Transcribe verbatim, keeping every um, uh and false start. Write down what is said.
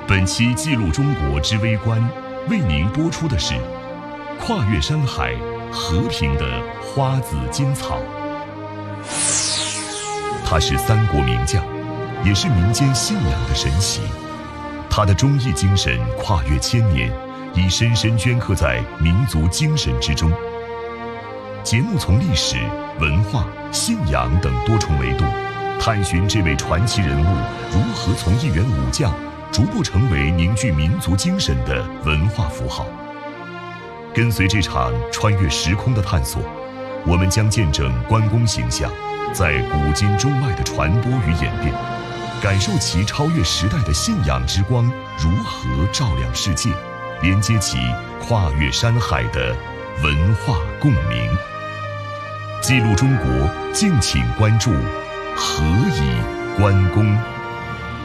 本期记录中国之微观，为您播出的是跨越山海，和平的花子金草。他是三国名将，也是民间信仰的神祇。他的忠义精神跨越千年，已深深镌刻在民族精神之中。节目从历史、文化、信仰等多重维度，探寻这位传奇人物如何从一员武将逐步成为凝聚民族精神的文化符号。跟随这场穿越时空的探索，我们将见证关公形象在古今中外的传播与演变，感受其超越时代的信仰之光如何照亮世界，连接起跨越山海的文化共鸣。记录中国，敬请关注何以关公。